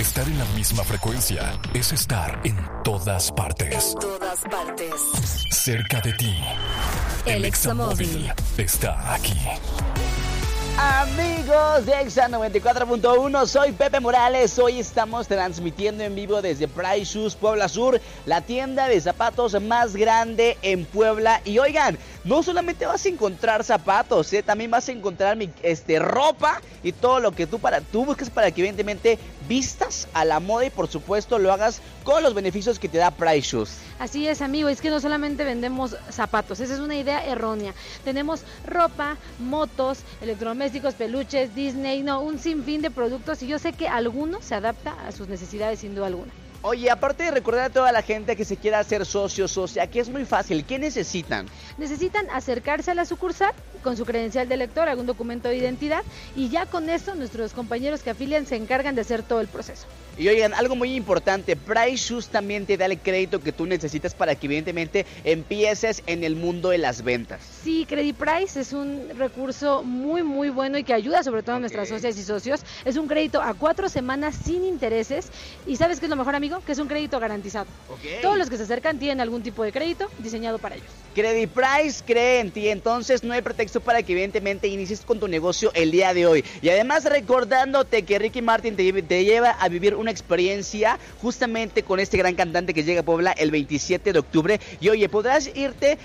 Estar en la misma frecuencia es estar en todas partes. En todas partes. Cerca de ti. El Examóvil está aquí. Amigos de Exa 94.1, soy Pepe Morales. Hoy estamos transmitiendo en vivo desde Price Shoes Puebla Sur, la tienda de zapatos más grande en Puebla. Y oigan, no solamente vas a encontrar zapatos, también vas a encontrar ropa y todo lo que tú buscas para que evidentemente vistas a la moda y por supuesto lo hagas con los beneficios que te da Price Shoes. Así es, amigo, es que no solamente vendemos zapatos, esa es una idea errónea. Tenemos ropa, motos, electrodomésticos, peluches, Disney, un sinfín de productos y yo sé que alguno se adapta a sus necesidades sin duda alguna. Oye, aparte de recordar a toda la gente que se quiera hacer socio, socia, que es muy fácil, ¿qué necesitan? Necesitan acercarse a la sucursal con su credencial de lector, algún documento de identidad y ya con esto nuestros compañeros que afilian se encargan de hacer todo el proceso. Y oigan, algo muy importante, Price Shoes también te da el crédito que tú necesitas para que evidentemente empieces en el mundo de las ventas. Sí, Credit Price es un recurso muy muy bueno y que ayuda sobre todo a nuestras socias y socios. Es un crédito a 4 semanas sin intereses y ¿sabes qué es lo mejor, amigo? Que es un crédito garantizado. Todos los que se acercan tienen algún tipo de crédito diseñado para ellos. Credit Price cree en ti, entonces no hay pretexto para que evidentemente inicies con tu negocio el día de hoy. Y además recordándote que Ricky Martin te lleva a vivir una experiencia justamente con este gran cantante que llega a Puebla el 27 de octubre. Y oye, podrás irte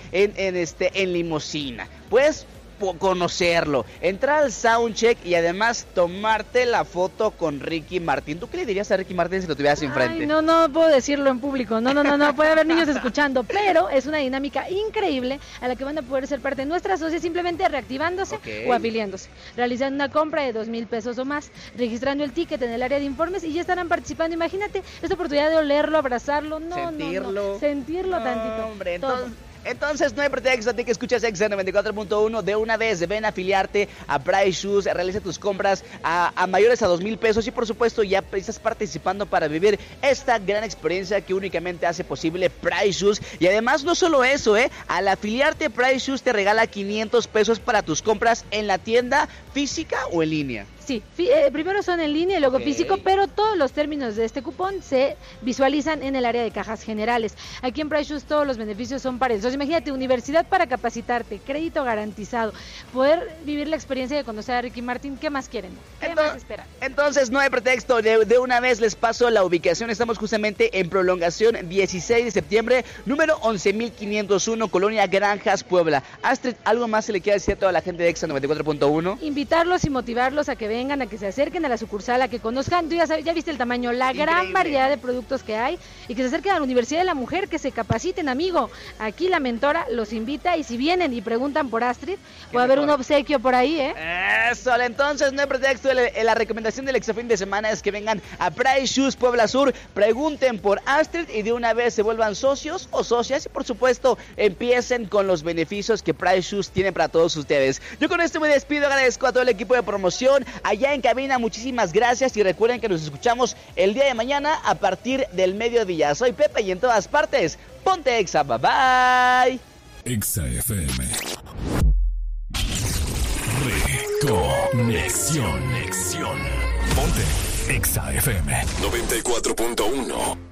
en limusina. Pues conocerlo, entrar al soundcheck y además tomarte la foto con Ricky Martin. ¿Tú qué le dirías a Ricky Martin si lo tuvieras enfrente? Ay, no puedo decirlo en público, no, puede haber niños escuchando, pero es una dinámica increíble a la que van a poder ser parte de nuestras socias simplemente reactivándose o afiliándose, realizando una compra de 2,000 pesos o más, registrando el ticket en el área de informes y ya estarán participando. Imagínate esta oportunidad de olerlo, abrazarlo, sentirlo tantito. Hombre, entonces no hay pretexto a ti que escuchas Exa 94.1. De una vez ven a afiliarte a Price Shoes, realiza tus compras a mayores a 2,000 pesos y por supuesto ya estás participando para vivir esta gran experiencia que únicamente hace posible Price Shoes. Y además no solo eso, al afiliarte Price Shoes te regala 500 pesos para tus compras en la tienda física o en línea. Sí, primero son en línea y luego físico, pero todos los términos de este cupón se visualizan en el área de cajas generales. Aquí en Price Shoes todos los beneficios son para eso. Imagínate, universidad para capacitarte, crédito garantizado, poder vivir la experiencia de conocer a Ricky Martin. ¿Qué más quieren? ¿Qué más esperan? Entonces no hay pretexto, de una vez les paso la ubicación. Estamos justamente en prolongación 16 de septiembre, número 11,501, Colonia Granjas, Puebla. Astrid, ¿algo más se le quiere decir a toda la gente de Exa 94.1? Invitarlos y motivarlos a que vengan, a que se acerquen a la sucursal, a que conozcan, tú ya viste el tamaño, la gran variedad de productos que hay y que se acerquen a la Universidad de la Mujer, que se capaciten, amigo. Aquí la mentora los invita y si vienen y preguntan por Astrid, puede haber un obsequio por ahí, Eso, entonces no hay pretexto. La recomendación del Exa fin de semana es que vengan a Price Shoes Puebla Sur, pregunten por Astrid y de una vez se vuelvan socios o socias y por supuesto empiecen con los beneficios que Price Shoes tiene para todos ustedes. Yo con esto me despido, agradezco a todo el equipo de promoción allá en cabina, muchísimas gracias y recuerden que nos escuchamos el día de mañana a partir del mediodía. Soy Pepe y en todas partes, ponte Exa, bye bye. Exa FM. Reconexión. Ponte Exa FM 94.1.